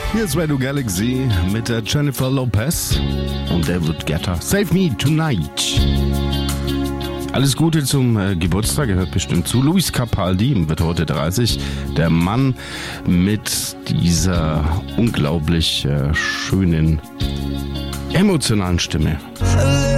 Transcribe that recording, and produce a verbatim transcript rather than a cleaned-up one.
Hier ist Radio Galaxy mit der Jennifer Lopez und David Guetta. Save Me Tonight. Alles Gute zum äh, Geburtstag, gehört bestimmt zu. Luis Capaldi wird heute dreißig. Der Mann mit dieser unglaublich äh, schönen, emotionalen Stimme.